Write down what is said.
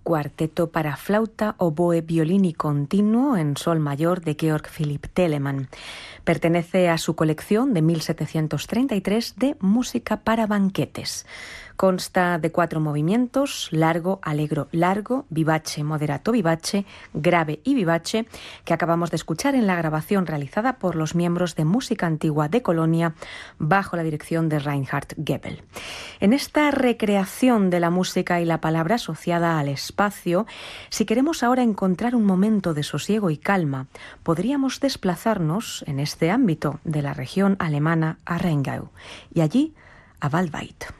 cuarteto para flauta, oboe, violín y continuo en sol mayor de Georg Philipp Telemann. Pertenece a su colección de 1733 de música para banquetes. Consta de 4 movimientos: largo, allegro, largo, vivace, moderato, vivace, grave y vivace, que acabamos de escuchar en la grabación realizada por los miembros de Música Antigua de Colonia bajo la dirección de Reinhard Goebel. En esta recreación de la música y la palabra asociada al espacio, si queremos ahora encontrar un momento de sosiego y calma, podríamos desplazarnos en este ámbito de la región alemana a Rheingau y allí a Waldweit.